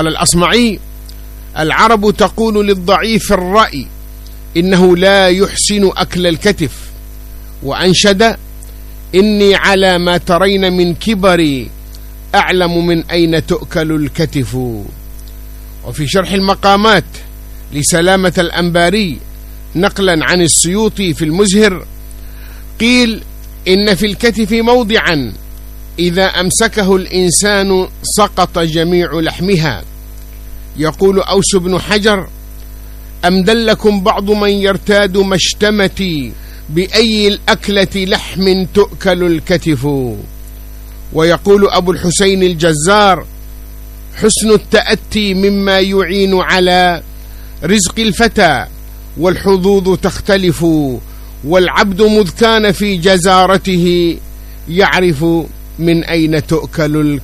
قال الأصمعي: العرب تقول للضعيف الرأي إنه لا يحسن أكل الكتف. وأنشد: إني على ما ترين من كبري أعلم من أين تؤكل الكتف. وفي شرح المقامات لسلامة الأنباري نقلا عن السيوطي في المزهر قيل: إن في الكتف موضعا إذا أمسكه الإنسان سقط جميع لحمها. يقول أوس بن حجر: أم دلكم بعض من يرتاد مشتمتي بأي الأكلة لحم تؤكل الكتف. ويقول أبو الحسين الجزار: حسن التأتي مما يعين على رزق الفتى، والحظوظ تختلف، والعبد مذ كان في جزارته يعرف من أين تؤكل